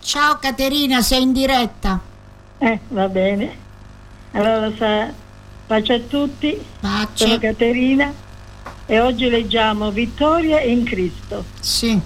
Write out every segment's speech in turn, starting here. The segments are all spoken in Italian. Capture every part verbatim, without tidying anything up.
Ciao Caterina, sei in diretta. Eh, va bene. Allora, sa, pace a tutti. Pace. Sono Caterina e oggi leggiamo Vittoria in Cristo. Sì.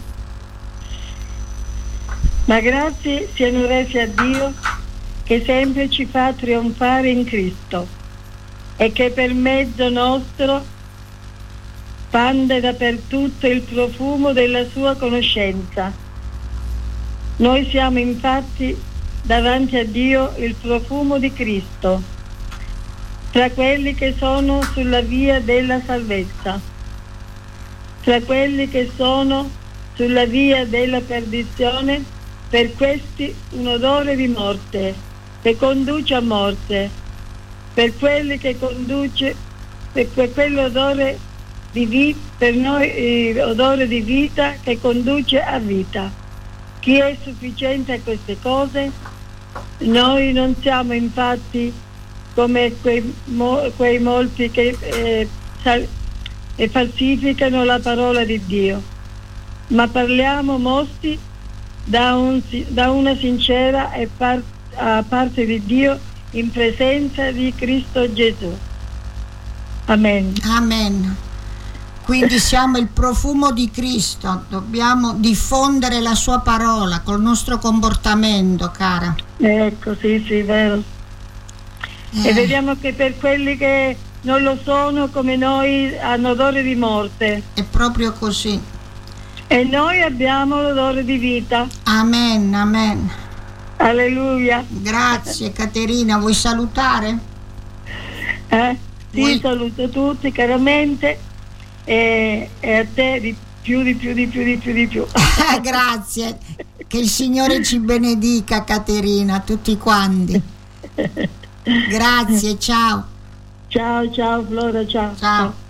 Ma grazie siano rese a Dio che sempre ci fa trionfare in Cristo e che per mezzo nostro spande dappertutto il profumo della sua conoscenza. Noi siamo infatti davanti a Dio il profumo di Cristo, tra quelli che sono sulla via della salvezza, tra quelli che sono sulla via della perdizione, per questi un odore di morte che conduce a morte, per quelli che conduce, per quell'odore di vita, per noi eh, odore di vita che conduce a vita. Chi è sufficiente a queste cose? Noi non siamo infatti come quei, mo, quei molti che eh, sal, e falsificano la parola di Dio, ma parliamo mossi da, un, da una sincera e par, a parte di Dio in presenza di Cristo Gesù. Amen. Amen. Quindi siamo il profumo di Cristo, dobbiamo diffondere la sua parola col nostro comportamento, cara. Ecco, sì, sì, vero. Eh. E vediamo che per quelli che non lo sono come noi hanno odore di morte. È proprio così. E noi abbiamo l'odore di vita. Amen, amen. Alleluia. Grazie Caterina, vuoi salutare? Eh? Sì, vuoi... saluto tutti caramente. E, e a te di più, di più, di più, di più, di più. Grazie, che il Signore ci benedica Caterina, tutti quanti. Grazie, ciao. Ciao, ciao Flora, ciao. Ciao.